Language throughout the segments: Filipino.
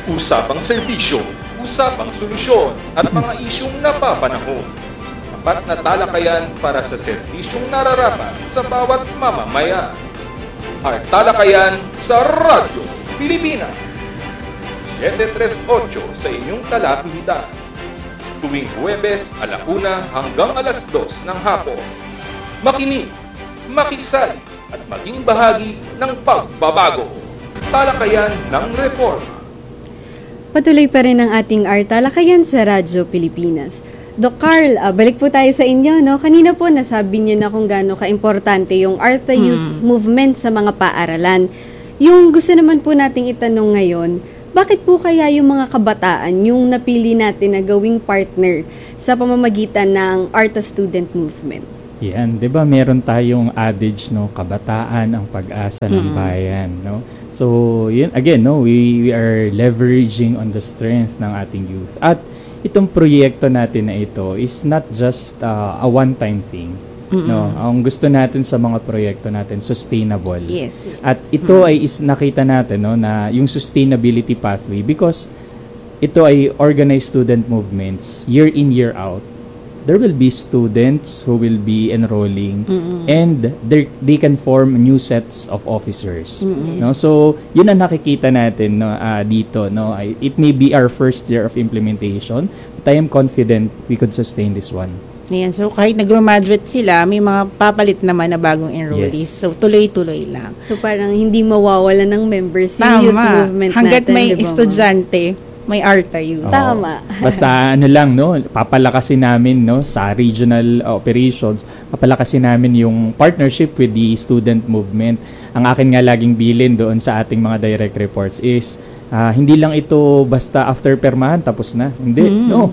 Usapang serbisyo, usapang solusyon at mga isyung napapanahon. Tapat na talakayan para sa serbisyong nararapat sa bawat mamamayan. At talakayan sa Radyo Pilipinas. 738 sa inyong talapitan. Tuwing Huwebes, 1:00 hanggang 2:00 ng hapon. Makinig, makisali at maging bahagi ng pagbabago. Talakayan ng Reforma. Patuloy pa rin ang ating talakayan sa Radyo Pilipinas. Doc Carl, balik po tayo sa inyo. No? Kanina po nasabi niyo na kung gaano ka-importante yung Arta Youth Movement sa mga paaralan. Yung gusto naman po nating itanong ngayon, bakit po kaya yung mga kabataan yung napili natin na gawing partner sa pamamagitan ng Arta Student Movement? Yan, 'di ba meron tayong adage, no, kabataan ang pag-asa ng bayan, no? So, yun again, no, we are leveraging on the strength ng ating youth. At itong proyekto natin na ito is not just a one-time thing. No, ang gusto natin sa mga proyekto natin sustainable. Yes. At ito ay nakita natin, no, na yung sustainability pathway because ito ay organized student movements year in year out. There will be students who will be enrolling and they can form new sets of officers. No, so yun ang nakikita natin, no, dito, no. It may be our first year of implementation, but I am confident we could sustain this one. Ayan, so kahit nag-graduate sila, may mga papalit naman na bagong enrollees. Yes. So tuloy-tuloy lang. So parang hindi mawawala ng members yung youth movement Hanggat natin. may diba, estudyante, may Arta Youth. Tama. Basta ano lang, no, papalakasin namin, no, sa regional operations, papalakasin namin yung partnership with the student movement. Ang akin nga laging bilin doon sa ating mga direct reports is hindi lang ito basta after permahan tapos na. Hindi. No.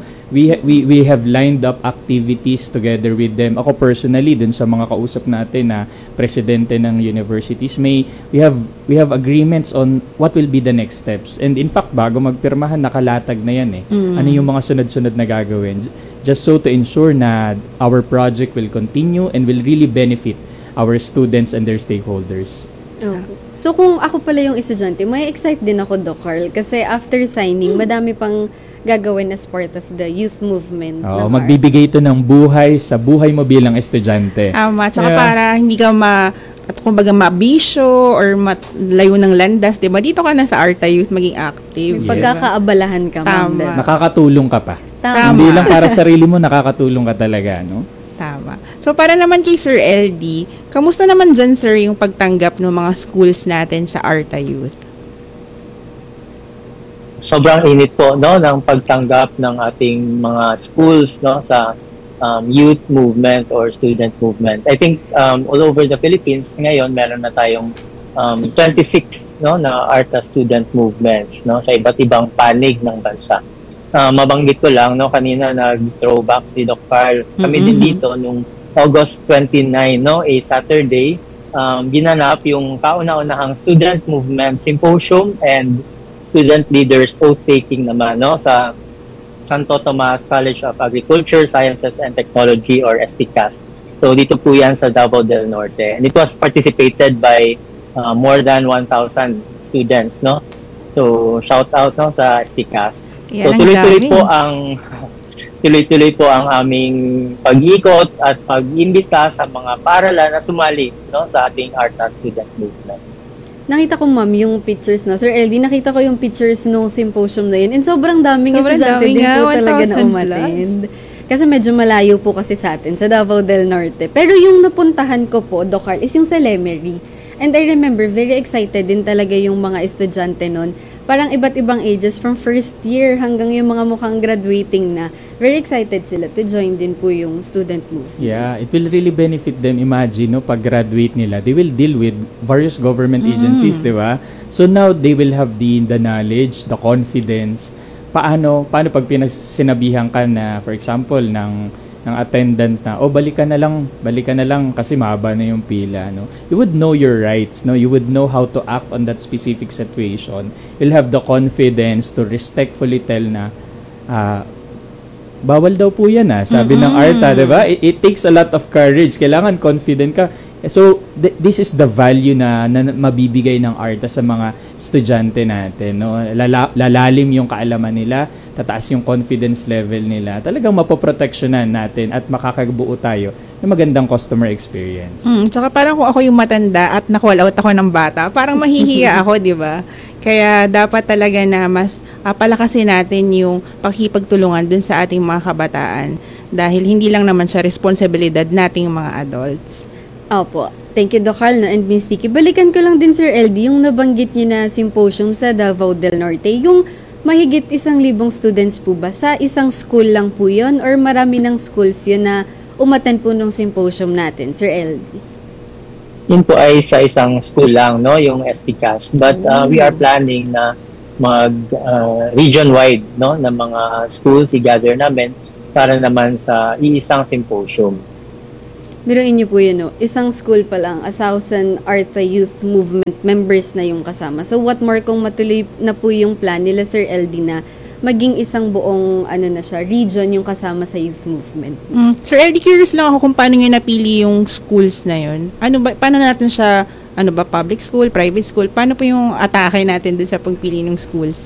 We have lined up activities together with them. Ako personally dun sa mga kausap natin na presidente ng universities, we have agreements on what will be the next steps. And in fact, bago magpirmahan, nakalatag na yan eh. Ano yung mga sunod-sunod na gagawin? Just so to ensure na our project will continue and will really benefit our students and their stakeholders. Oh. So kung ako pala yung estudyante, may excite din ako, Doc Carl, kasi after signing, madami pang gagawin as part of the youth movement. Magbibigay ito ng buhay sa buhay mo bilang estudyante. Tama. Tsaka para hindi ka kumbaga mabisyo or layo ng landas, diba? Dito ka na sa Arta Youth maging active. May pagkakaabalahan ka, ma'am. Tama. Nakakatulong ka pa. Tama. Hindi lang para sa sarili mo, nakakatulong ka talaga, no? Tama. So, para naman kay Sir LD, kamusta naman dyan, sir, yung pagtanggap ng mga schools natin sa Arta Youth? Sobrang init po, no, ng pagtanggap ng ating mga schools, no, sa youth movement or student movement. I think all over the Philippines ngayon meron na tayong 26, no, na Arta student movements, no, sa iba't ibang panig ng bansa. Mabanggit ko lang, no, kanina nag-throwback si Doc Carl. Kami din dito nung August 29, no, a Saturday, ginanap yung kauna-unahang student movement symposium and student leaders oath-taking naman, no, sa Santo Tomas College of Agriculture, Sciences and Technology or STCAS. So dito po yan sa Davao del Norte. And it was participated by more than 1,000 students, no. So shout out, no, sa STCAS. So tuloy-tuloy po ang aming pag-ikot at pag-imbita sa mga paaralan na sumali, no, sa ating Arta student movement. Nakita ko, ma'am, yung pictures na. Sir LD, nakita ko yung pictures no symposium na yun. And sobrang daming estudyante din po talaga na umattend. Kasi medyo malayo po kasi sa atin, sa Davao del Norte. Pero yung napuntahan ko po, Doc Carl, is yung sa Lemery. And I remember, very excited din talaga yung mga estudyante nun. Parang iba't ibang ages, from first year hanggang yung mga mukhang graduating na. Very excited sila to join din po yung student movement. Yeah, it will really benefit them. Imagine, no, pag-graduate nila, they will deal with various government agencies, di ba? So now, they will have the knowledge, the confidence. Paano pag sinabihan ka na, for example, ng attendant na, balik ka na lang kasi mahaba na yung pila, no? You would know your rights, no? You would know how to act on that specific situation. You'll have the confidence to respectfully tell na, bawal daw po yan, sabi ng Arta, diba? It takes a lot of courage. Kailangan confident ka. So, this is the value na mabibigay ng ARTA sa mga estudyante natin. No? Lalalim yung kaalaman nila, tataas yung confidence level nila. Talagang mapoproteksyonan natin at makakabuo tayo ng magandang customer experience. Tsaka parang kung ako yung matanda at na-call out ako ng bata, parang mahihiya ako, di ba? Kaya dapat talaga na mas palakasin natin yung pakikipagtulungan dun sa ating mga kabataan dahil hindi lang naman siya responsibilidad nating mga adults. Opo. Thank you, Doc Carl, no? And Miss Tiki. Balikan ko lang din, Sir LD, yung nabanggit niyo na symposium sa Davao del Norte. Yung mahigit 1,000 students po ba? Sa isang school lang po yun? Or marami ng schools yun na umattend po nung symposium natin, Sir LD? Yun po ay sa isang school lang, no, yung STCAS. But we are planning na mag region-wide, no, na mga schools i-gather namin para naman sa iisang symposium. Biruin niyo po yun, no? Isang school pa lang, 1,000 ARTA Youth Movement members na yung kasama. So what more kung matuloy na po yung plan nila, Sir LD, na maging isang buong region yung kasama sa youth movement. Sir LD, curious lang ako kung paano nyo napili yung schools na yun. Paano natin siya, public school, private school? Paano po yung atake natin dun sa pagpili ng schools?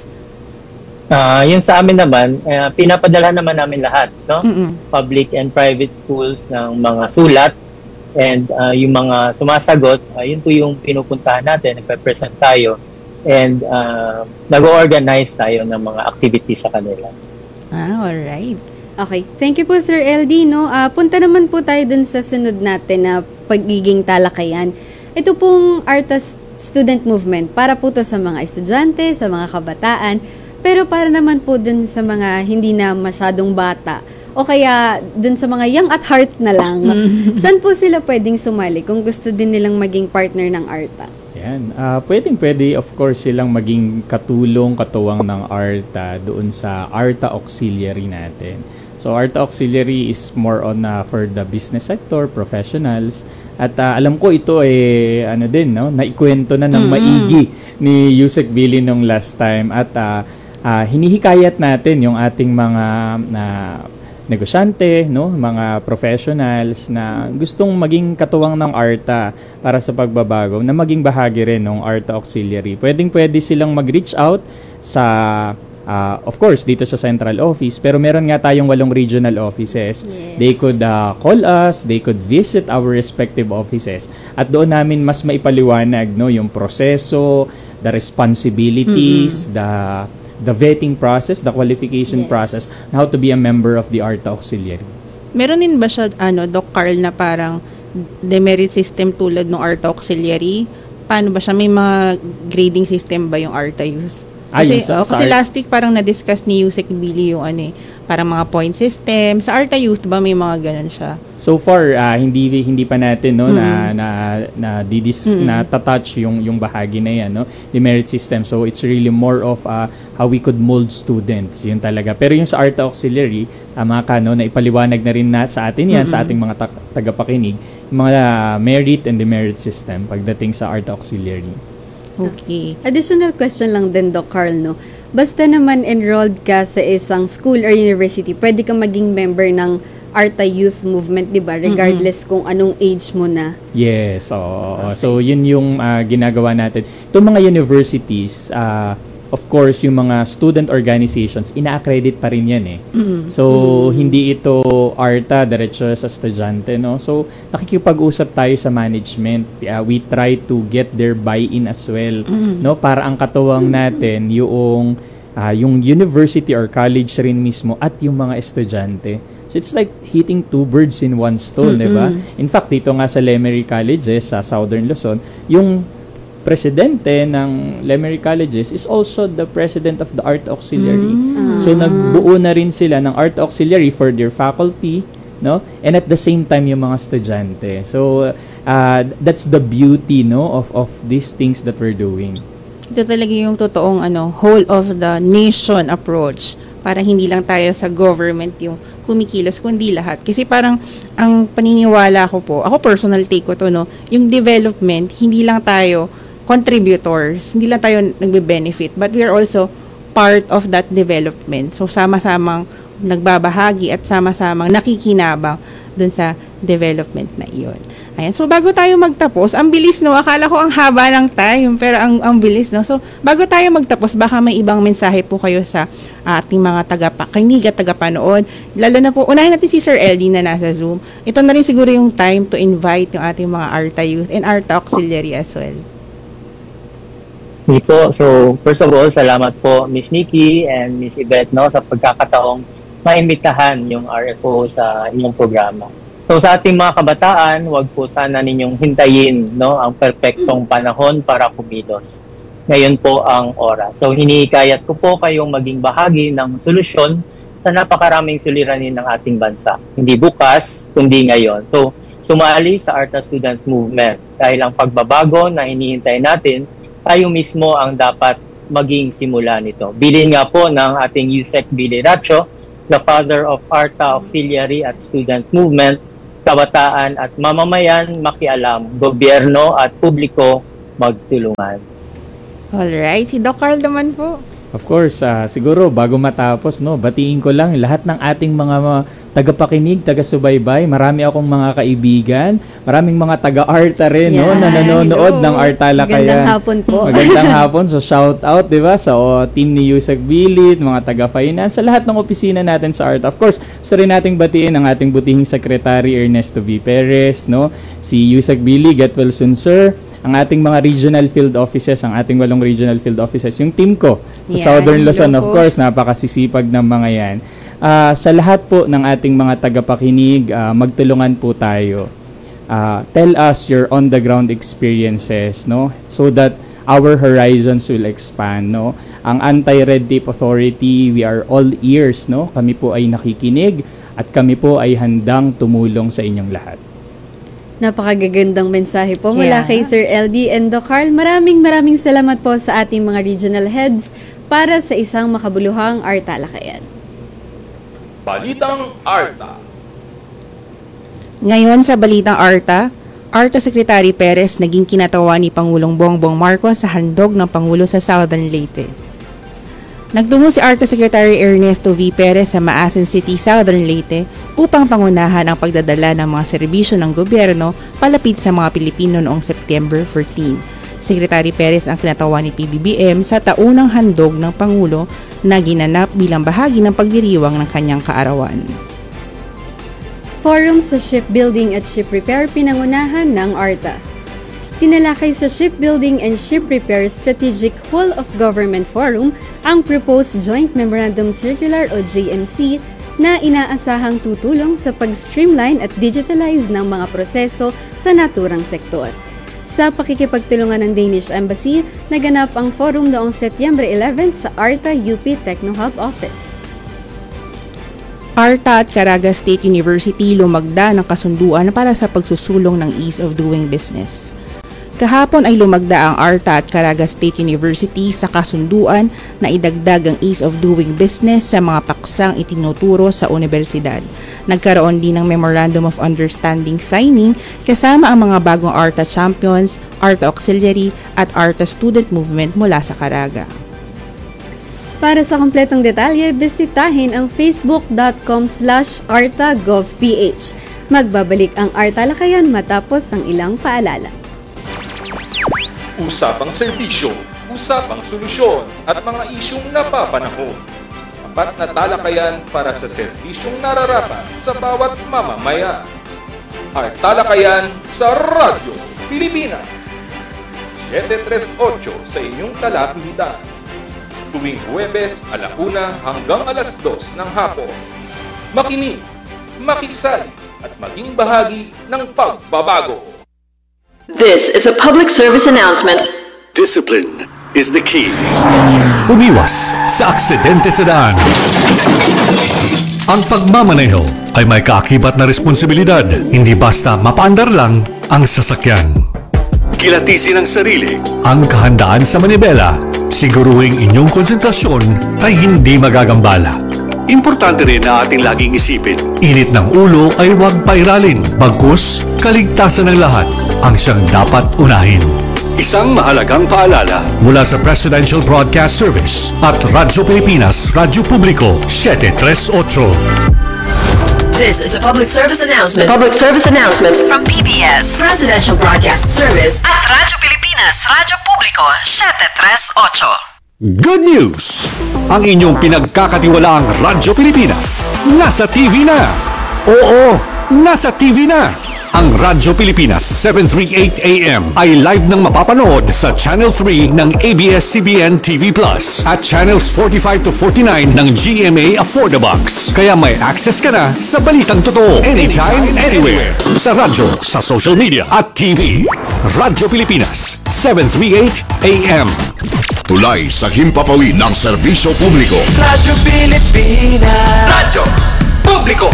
Yung sa amin naman, pinapadala naman namin lahat, no? Public and private schools ng mga sulat and yung mga sumasagot, yun po yung pinupuntahan natin, nagpe-present tayo and nag-organize tayo ng mga activities sa kanila. Alright. Okay. Thank you po, Sir LD, no? Punta naman po tayo dun sa sunod natin na pagiging talakayan. Ito pong ARTA Student Movement, para po to sa mga estudyante, sa mga kabataan, pero para naman po dun sa mga hindi na masyadong bata o kaya dun sa mga young at heart na lang. Saan po sila pwedeng sumali kung gusto din nilang maging partner ng ARTA? Yan. Pwede of course silang maging katuwang ng ARTA doon sa ARTA Auxiliary natin. So ARTA Auxiliary is more on for the business sector, professionals. At alam ko ito naikwento na ng maigi ni Yusek Billy nung last time. At hinihikayat natin yung ating mga negosyante, no, mga professionals na gustong maging katuwang ng ARTA para sa pagbabago na maging bahagi rin ng ARTA Auxiliary. Pwede silang mag-reach out sa of course dito sa central office, pero meron nga tayong 8 regional offices. Yes. They could call us, they could visit our respective offices at doon namin mas maipaliwanag, no, yung proseso, the responsibilities, the vetting process, the qualification process, and how to be a member of the ARTA Auxiliary. Meron din ba siya, Doc Carl, na parang demerit system tulad ng ARTA Auxiliary? Paano ba siya? May mga grading system ba yung ARTA Youth? Kasi last week parang na-discuss ni Yusek Billy yung parang mga point system. Sa ARTA Youth ba may mga ganun siya? So far, hindi pa natin na-touch yung bahagi na yan, no? The merit system. So it's really more of how we could mold students. Yun talaga. Pero yung sa ARTA Auxiliary, tama ka, no, na ipaliwanag na rin sa atin yan, sa ating mga tagapakinig, yung mga merit and demerit system pagdating sa ARTA Auxiliary. Okay. Additional question lang din, Doc Carl, no? Basta naman enrolled ka sa isang school or university, pwede kang maging member ng ARTA Youth Movement, di ba? Regardless kung anong age mo na. Yes. Okay. So, yun yung ginagawa natin. Itong mga universities, of course, yung mga student organizations, ina-accredit pa rin yan eh. So, hindi ito ARTA, diretso sa estudyante, no? So, nakikipag-usap tayo sa management. We try to get their buy-in as well, no? Para ang katuwang natin, yung university or college rin mismo at yung mga estudyante. So, it's like hitting 2 birds in one stone, di ba? In fact, dito nga sa Lemery Colleges, sa Southern Luzon, yung presidente ng Lemery Colleges is also the president of the ARTA Auxiliary. So nagbuo na rin sila ng ARTA Auxiliary for their faculty, no? And at the same time yung mga estudyante. So that's the beauty, no, of these things that we're doing. Ito talaga yung totoong whole of the nation approach para hindi lang tayo sa government yung kumikilos kundi lahat. Kasi parang ang paniniwala ko po, ako personal take ko to, no, yung development hindi lang tayo contributors, hindi lang tayo nagbe-benefit, but we are also part of that development. So, sama-samang nagbabahagi at sama-samang nakikinabang dun sa development na iyon. Ayan. So, bago tayo magtapos, ang bilis, no? Akala ko ang haba ng time, pero ang bilis, no? So, bago tayo magtapos, baka may ibang mensahe po kayo sa ating mga tagapakinig at tagapanood. Lalo na po, unahin natin si Sir LD na nasa Zoom. Ito na rin siguro yung time to invite yung ating mga ARTA Youth and ARTA Auxiliary as well. Po. So, first of all, salamat po Miss Nikki and Miss Yvette, no, sa pagkakataong maimbitahan yung RFO sa inyong programa. So sa ating mga kabataan, wag po sana ninyong hintayin, no, ang perpektong panahon para kumilos. Ngayon po ang oras. So hinihikayat ko po kayong maging bahagi ng solusyon sa napakaraming suliranin ng ating bansa. Hindi bukas, kundi ngayon. So sumali sa ARTA Student Movement dahil ang pagbabago na hinihintay natin, tayo mismo ang dapat maging simula nito. Bilin nga po ng ating Yusek Billy Racho, the father of ARTA Auxiliary at Student Movement, kabataan at mamamayan makialam, gobyerno at publiko magtulungan. Alright, si Doc Carl naman po. Of course, siguro bago matapos, no, batiin ko lang lahat ng ating mga tagapakinig, taga-subaybay. Marami akong mga kaibigan, maraming mga taga-ARTA rin, no, na nanonood ng ARTalakayan. Magandang hapon po. Magandang hapon. So shout out, 'di ba, sa team ni Yusek Billy, mga taga-finance, sa lahat ng opisina natin sa ARTA. Of course, gusto rin nating batiin ang ating butihing secretary Ernesto V. Perez, no, si Yusek Billy, get well soon, sir. Ang ating mga regional field offices, ang ating 8 regional field offices, yung team ko sa Southern Luzon, of course, napakasisipag ng mga yan. Sa lahat po ng ating mga tagapakinig, magtulungan po tayo. Tell us your on-the-ground experiences, no? So that our horizons will expand, no? Ang Anti-Red Tape Authority, we are all ears, no? Kami po ay nakikinig at kami po ay handang tumulong sa inyong lahat. Napakagagandang mensahe po mula kay Sir LD and Doc Carl. Maraming salamat po sa ating mga regional heads para sa isang makabuluhang ARTalakayan. Balitang ARTA. Ngayon sa Balitang ARTA, ARTA Secretary Perez naging kinatawa ni Pangulong Bongbong Marcos sa handog ng Pangulo sa Southern Leyte. Nagtungo si ARTA Secretary Ernesto V. Perez sa Maasin City, Southern Leyte upang pangunahan ang pagdadala ng mga serbisyo ng gobyerno palapit sa mga Pilipino noong September 14. Secretary Perez ang kinatawa ni PBBM sa taunang handog ng Pangulo na ginanap bilang bahagi ng pagdiriwang ng kanyang kaarawan. Forum sa Shipbuilding at Ship Repair pinangunahan ng ARTA. Tinalakay sa Shipbuilding and Ship Repair Strategic Whole of Government Forum ang proposed Joint Memorandum Circular o JMC na inaasahang tutulong sa pag-streamline at digitalize ng mga proseso sa naturang sektor. Sa pakikipagtulungan ng Danish Embassy, naganap ang forum noong Setyembre 11 sa ARTA UP Technohub Office. ARTA at Caraga State University lumagda ng kasunduan para sa pagsusulong ng ease of doing business. Kahapon ay lumagda ang ARTA at Caraga State University sa kasunduan na idagdag ang ease of doing business sa mga paksang itinuturo sa universidad. Nagkaroon din ng Memorandum of Understanding signing kasama ang mga bagong ARTA champions, ARTA Auxiliary at ARTA Student Movement mula sa Caraga. Para sa kompletong detalye, bisitahin ang facebook.com/arta.gov.ph. Magbabalik ang ARTalakayan matapos ang ilang paalala. Usapang serbisyo, usapang solusyon at mga isyung napapanahon. Tapat na talakayan para sa serbisyong nararapat sa bawat mamamayan. ARTalakayan sa Radyo Pilipinas. 738 sa inyong talapitan. Tuwing Huwebes, 1:00 hanggang 2:00 ng hapon. Makinig, makisali at maging bahagi ng pagbabago. This is a public service announcement. Discipline is the key. Umiwas sa aksidente sa daan. Ang pagmamaneho ay may kaakibat na responsibilidad, hindi basta mapaandar lang ang sasakyan. Kilatisin ang sarili, ang kahandaan sa manibela, siguruhing inyong konsentrasyon ay hindi magagambala. Importante rin na ating laging isipin, init ng ulo ay huwag pairalin, bagkus kaligtasan ng lahat ang siyang dapat unahin. Isang mahalagang paalala mula sa Presidential Broadcast Service at Radyo Pilipinas, Radyo Publiko 738. This is a public service announcement From PBS Presidential Broadcast Service at Radyo Pilipinas, Radyo Publiko, 738. Good news! Ang inyong pinagkakatiwalaang Radyo Pilipinas nasa TV na. Oo, nasa TV na. Ang Radyo Pilipinas 738 AM ay live nang mapapanood sa Channel 3 ng ABS-CBN TV Plus at Channels 45 to 49 ng GMA Affordabox. Kaya may access ka na sa balitang totoo anytime, anywhere. Sa radyo, sa social media at TV. Radyo Pilipinas 738 AM. Tulay sa himpapawid ng serbisyo publiko. Radyo Pilipinas. Radyo Publiko.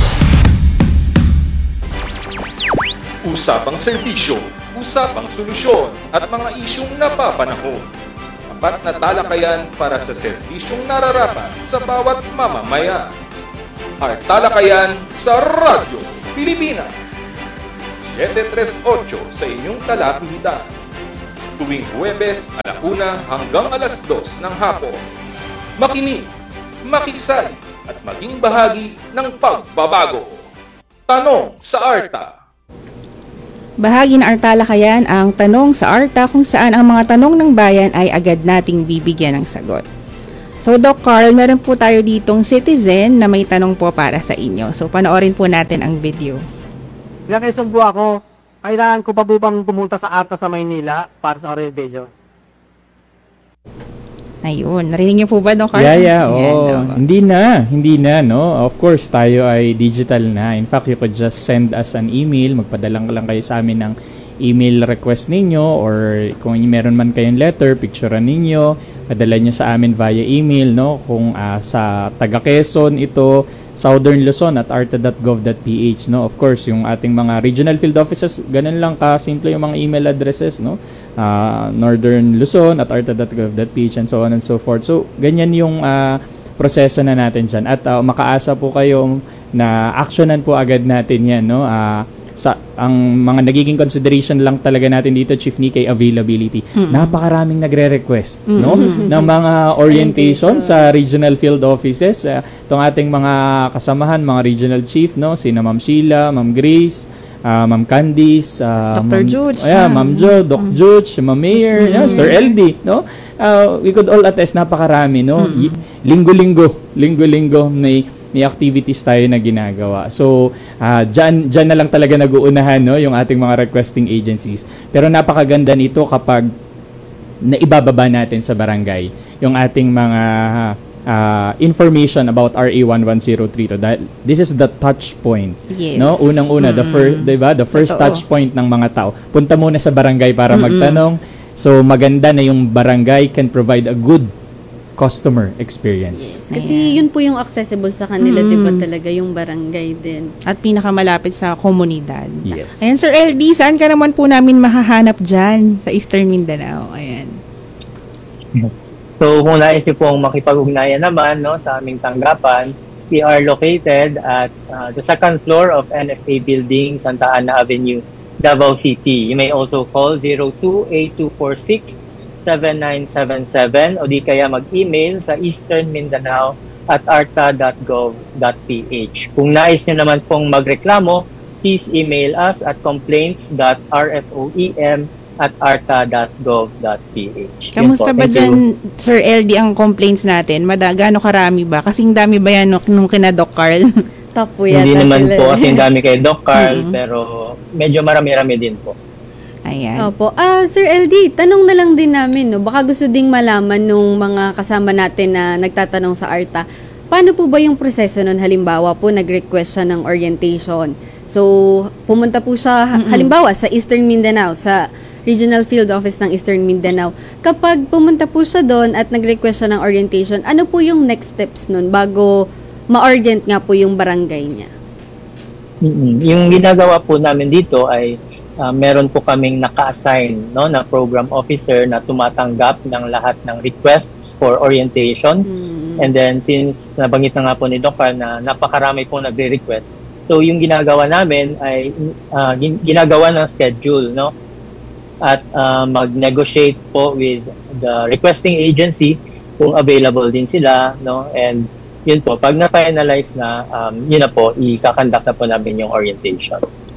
Usapang serbisyo, usapang solusyon at mga isyung napapanahon. Tapat na talakayan para sa serbisyong nararapat sa bawat mamamayan. At talakayan sa Radyo Pilipinas. 738 sa inyong talapitan. Tuwing Huwebes, 1:00 hanggang 2:00 ng hapon. Makinig, makisali at maging bahagi ng pagbabago. Tanong sa ARTA. Bahagi ng Artalakayan ang tanong sa ARTA kung saan ang mga tanong ng bayan ay agad nating bibigyan ng sagot. So Doc Carl, meron po tayo ditong citizen na may tanong po para sa inyo. So panoorin po natin ang video. Bilang isang buwa ko, kailangan ko pa po bang pumunta sa ARTA sa Maynila para sa orientation? Ayun, narinig niyo po ba, Doc Carl? Yeah, Hindi na, no? Of course, tayo ay digital na. In fact, you could just send us an email. Magpadala lang kayo sa amin ng email request ninyo or kung meron man kayong letter, picturean ninyo, padala nyo sa amin via email, no? Kung sa taga Quezon ito, Southern Luzon at arta.gov.ph, no? Of course, yung ating mga regional field offices, ganun lang ka-simple yung mga email addresses, no? Northern Luzon at arta.gov.ph and so on and so forth. So, ganyan yung proseso na natin dyan. At makaasa po kayo na actionan po agad natin yan, no? Ang mga nagiging consideration lang talaga natin dito, Chief Nick, availability. Napakaraming nagre-request, no? ng mga orientation sa regional field offices. Itong ating mga kasamahan, mga regional chief, no? Sina Ma'am Sheila, Ma'am Grace, Ma'am Candice, Dr. Juge, Ma'am Jo, Doc Juge, Ma'am Mayor, Sir LD, no? We could all attest, napakarami, no? Linggo-linggo may activities tayo na ginagawa. So, dyan na lang talaga nag-uunahan, no, yung ating mga requesting agencies. Pero napakaganda nito kapag naibababa natin sa barangay yung ating mga information about RA 11032. This is the touch point. Yes. No? Unang-una, the first touch point ng mga tao. Punta muna sa barangay para magtanong. So, maganda na yung barangay can provide a good customer experience. Yes. Kasi yun po yung accessible sa kanila, di ba talaga yung barangay din. At pinakamalapit sa komunidad. Yes. Ayan, Sir LD, saan ka naman po namin mahahanap dyan sa Eastern Mindanao? Ayan. So, kung nais niyo pong makipag-ugnayan naman, no, sa aming tanggapan, we are located at the second floor of NFA Building, Santa Ana Avenue, Davao City. You may also call 02-8246-7977 o di kaya mag-email sa easternmindanao@arta.gov.ph. Kung nais nyo naman pong magreklamo, please email us at complaints.rfoem@arta.gov.ph. Kamusta ba dyan, Sir LD, ang complaints natin? Gaano karami ba? Kasing dami ba yan nung kina Doc Carl? Top po yata Hindi naman sila. po kasing dami kay Doc Carl, pero medyo marami-rami din po. Ayan. Opo. Sir LD, tanong na lang din namin, no? Baka gusto ding malaman nung mga kasama natin na nagtatanong sa ARTA, paano po ba yung proseso nun? Halimbawa po, nag-request siya ng orientation. So, pumunta po siya, halimbawa, sa Eastern Mindanao, sa Regional Field Office ng Eastern Mindanao. Kapag pumunta po siya doon at nag-request siya ng orientation, ano po yung next steps nun bago ma-orient nga po yung barangay niya? Yung ginagawa po namin dito ay meron po kaming naka-assign, no, na program officer na tumatanggap ng lahat ng requests for orientation. And then since nabanggit na nga po ni Doc Carl na napakarami po nagre-request, so yung ginagawa namin ay ginagawa ng schedule, no, at mag-negotiate po with the requesting agency kung available din sila, no, and yun po, pag na-finalize na, yun na po, i-conduct na po namin yung orientation.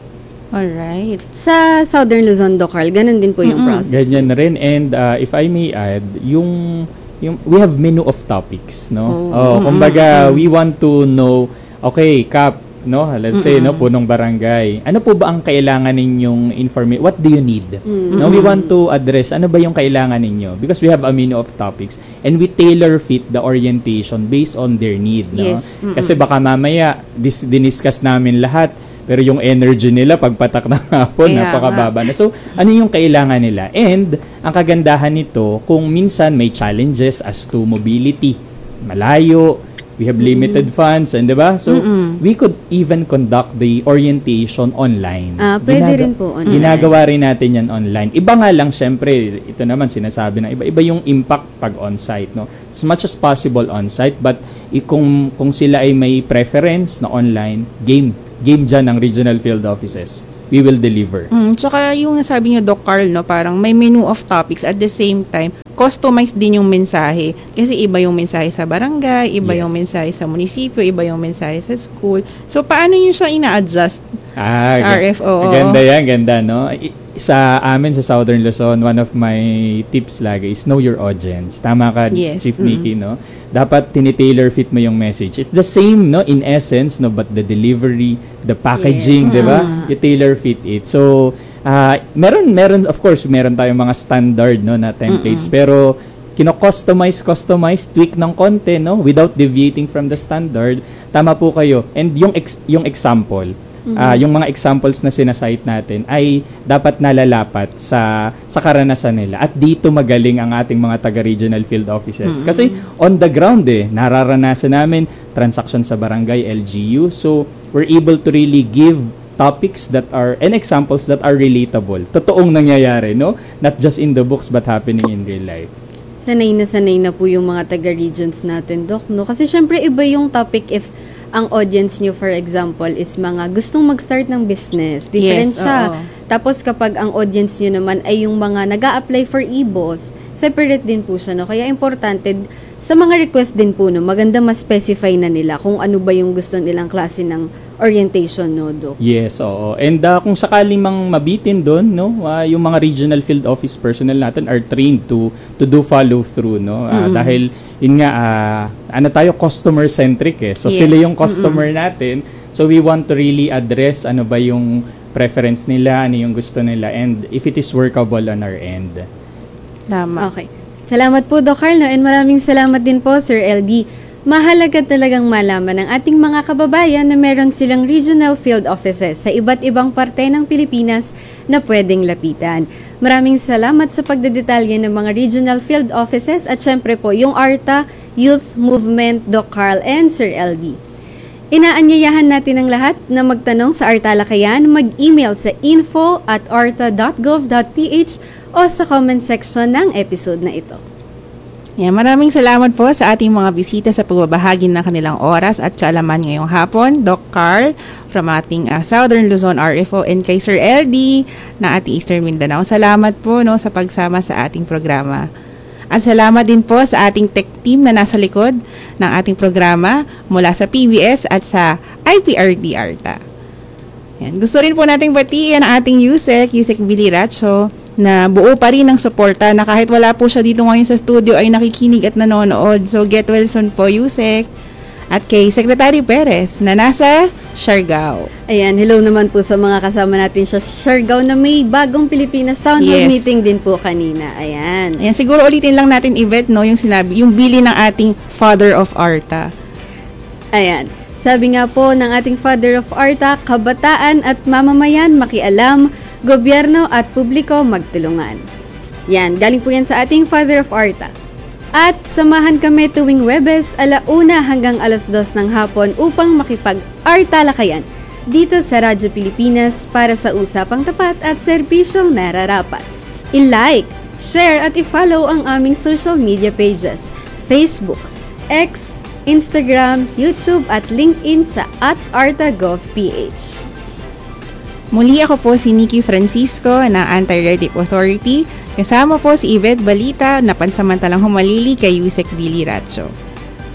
Alright. Sa Southern Luzon, Carl, ganun din po yung process. Ganyan na rin. And if I may add, yung we have menu of topics, no? Kumbaga, we want to know, okay, Kap, no? Let's say, no, punong barangay. Ano po ba ang kailangan ninyong information? What do you need? No, we want to address ano ba yung kailangan ninyo? Because we have a menu of topics and we tailor fit the orientation based on their need, no? Yes. Kasi baka mamaya diniscuss namin lahat pero yung energy nila pagpatak ng hapon, napakababa na. So, ano yung kailangan nila? And, ang kagandahan nito, kung minsan may challenges as to mobility, malayo, we have limited funds, and diba? So, we could even conduct the orientation online. Pwede rin po online. Ginagawa rin natin yan online. Iba nga lang, syempre, ito naman sinasabi na iba yung impact pag on-site, no? As much as possible on-site, but kung sila ay may preference na online, game dyan ng regional field offices. We will deliver. Tsaka yung nasabi nyo, Doc Carl, no, parang may menu of topics at the same time, customized din yung mensahe. Kasi iba yung mensahe sa barangay, iba yung mensahe sa munisipyo, iba yung mensahe sa school. So, paano nyo siya ina-adjust sa RFO? Ganda, no? Sa amin sa Southern Luzon, one of my tips lagi is know your audience. Tama ka, Chief Nikki, no? Dapat tinitailor fit mo yung message. It's the same, no, in essence, no, but the delivery, the packaging, di ba? You tailor fit it. So, meron of course, meron tayong mga standard, no, na templates, pero kino-customize, tweak ng konti, no, without deviating from the standard. Tama po kayo. And yung example, yung mga examples na sinasite natin ay dapat nalalapat sa karanasan nila. At dito magaling ang ating mga taga-regional field offices. Kasi on the ground nararanasan namin transaction sa barangay, LGU. So, we're able to really give topics that are, and examples that are relatable. Totoong nangyayari, no? Not just in the books but happening in real life. Sanay na po yung mga taga-regions natin, Doc, no? Kasi syempre iba yung topic if ang audience nyo, for example, is mga gustong mag-start ng business. Different siya. Tapos kapag ang audience nyo naman ay yung mga nag-a-apply for e-boss, separate din po siya, no? Kaya importante, sa mga request din po, no, maganda mas specify na nila kung ano ba yung gusto nilang klase ng orientation, no, Doc? Yes, oo. And kung sakaling mang mabitin doon, no, yung mga regional field office personnel natin are trained to do follow through, no? Dahil yun nga tayo customer centric So sila yung customer natin. So we want to really address ano ba yung preference nila, ano yung gusto nila, and if it is workable on our end. Tama. Okay. Salamat po, Doc Carl, no? And maraming salamat din po, Sir LD. Mahalaga talagang malaman ng ating mga kababayan na meron silang regional field offices sa iba't ibang parte ng Pilipinas na pwedeng lapitan. Maraming salamat sa pagdedetalye ng mga regional field offices at syempre po yung ARTA Youth Movement, Doc Carl and Sir LD. Inaanyayahan natin ang lahat na magtanong sa ARTA Lakayan, mag-email sa info@arta.gov.ph o sa comment section ng episode na ito. Maraming salamat po sa ating mga bisita sa pagbabahagi ng kanilang oras at kaalaman ngayong hapon. Doc Carl from ating Southern Luzon RFO and kay Sir LD na ating Eastern Mindanao. Salamat po, no, sa pagsama sa ating programa. At salamat din po sa ating tech team na nasa likod ng ating programa mula sa PBS at sa IPRD ARTA. Gusto rin po nating batiin ang ating Yusek Billy Ratio, na buo pa rin ang suporta na kahit wala po siya dito ngayon sa studio ay nakikinig at nanonood. So get well soon po, Yusek. At kay Secretary Perez na nasa Siargao. Ayan, hello naman po sa mga kasama natin sa Siargao na may bagong Pilipinas Town Hall meeting din po kanina. Ayan, siguro ulitin lang natin, Yvette, no, yung sinabi, yung bili ng ating Father of ARTA. Ayan. Sabi nga po ng ating Father of ARTA, kabataan at mamamayan makialam, gobyerno at publiko magtulungan. Yan, galing po yan sa ating Father of ARTA. At samahan kami tuwing Webes, 1:00 hanggang 2:00 ng hapon upang makipag-artalakayan dito sa Radyo Pilipinas para sa usapang tapat at serbisyong nararapat. I-like, share at i-follow ang aming social media pages, Facebook, X, Instagram, YouTube at LinkedIn sa @arta.gov.ph. Muli ako po si Nikki Francisco ng Anti-Red Tape Authority. Kasama po si Yvette Balita na pansamantalang humalili kay Yusek Billy Ratio.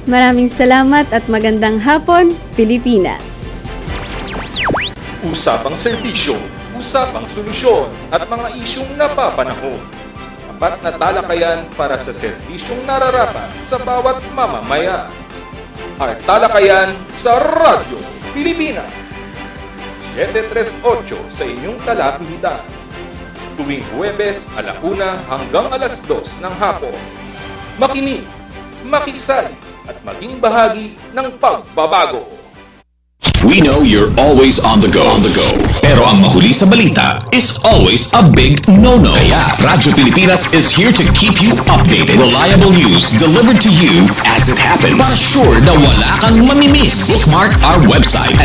Maraming salamat at magandang hapon, Pilipinas. Usapang serbisyo, usapang solusyon at mga isyung napapanahon. Tapat na talakayan para sa serbisyong nararapat sa bawat mamamayan. At talakayan sa Radyo Pilipinas. 738 sa inyong talapitan. Tuwing Huwebes, 1:00 hanggang 2:00 ng hapon. Makinig, makisali at maging bahagi ng pagbabago. We know you're always on the go. Pero ang mahuli sa balita is always a big no-no. Kaya Radyo Pilipinas is here to keep you updated. Reliable news delivered to you as it happens. Para sure na wala kang mamimiss. Bookmark our website